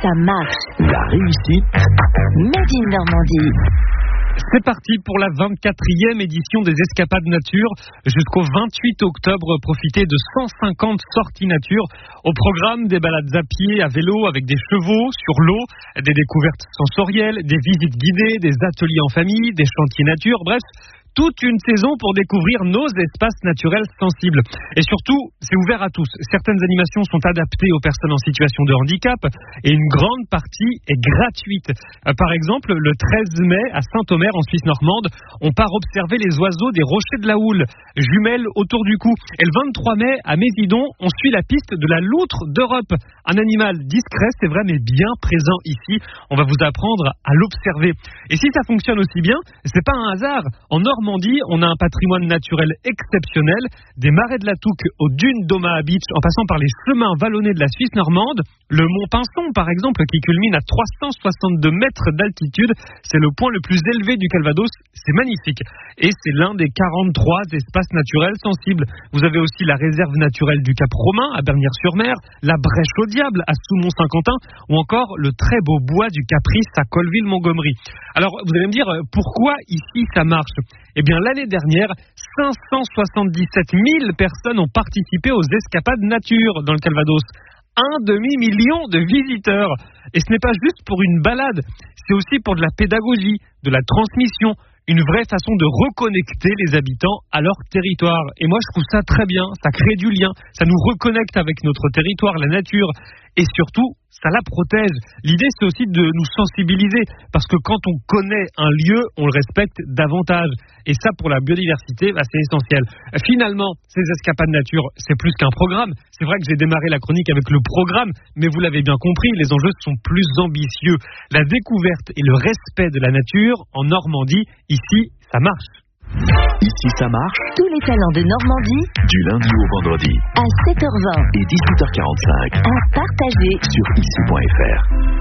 ça marche. La réussite Made in Normandie. C'est parti pour la 24e édition des Escapades Nature. Jusqu'au 28 octobre, profitez de 150 sorties nature. Au programme, des balades à pied, à vélo, avec des chevaux, sur l'eau, des découvertes sensorielles, des visites guidées, des ateliers en famille, des chantiers nature, bref, toute une saison pour découvrir nos espaces naturels sensibles. Et surtout, c'est ouvert à tous. Certaines animations sont adaptées aux personnes en situation de handicap et une grande partie est gratuite. Par exemple, le 13 mai à Saint-Omer en Suisse normande, on part observer les oiseaux des rochers de la Houle, jumelles autour du cou. Et le 23 mai à Mésidon, on suit la piste de la loutre d'Europe. Un animal discret, c'est vrai, mais bien présent ici. On va vous apprendre à l'observer. Et si ça fonctionne aussi bien, c'est pas un hasard. En Normandie, on a un patrimoine naturel exceptionnel, des marais de la Touques aux dunes d'Omaha Beach, en passant par les chemins vallonnés de la Suisse normande, le mont Pinson par exemple, qui culmine à 362 mètres d'altitude, c'est le point le plus élevé du Calvados, c'est magnifique. Et c'est l'un des 43 espaces naturels sensibles. Vous avez aussi la réserve naturelle du Cap Romain à Bernières-sur-Mer, la Brèche au Diable à Soumont-Saint-Quentin, ou encore le très beau bois du Caprice à Colville-Montgomery. Alors, vous allez me dire, pourquoi ici ça marche ? Eh bien, l'année dernière, 577 000 personnes ont participé aux escapades nature dans le Calvados. 1 demi-million de visiteurs. Et ce n'est pas juste pour une balade, c'est aussi pour de la pédagogie, de la transmission, une vraie façon de reconnecter les habitants à leur territoire. Et moi, je trouve ça très bien, ça crée du lien, ça nous reconnecte avec notre territoire, la nature, et surtout, ça la protège. L'idée, c'est aussi de nous sensibiliser, parce que quand on connaît un lieu, on le respecte davantage. Et ça, pour la biodiversité, c'est essentiel. Finalement, ces escapades nature, c'est plus qu'un programme. C'est vrai que j'ai démarré la chronique avec le programme, mais vous l'avez bien compris, les enjeux sont plus ambitieux. La découverte et le respect de la nature, en Normandie, ici, ça marche. Ici ça marche. Tous les talents de Normandie, Du lundi au vendredi à 7h20 et 18h45 à partager sur ici.fr.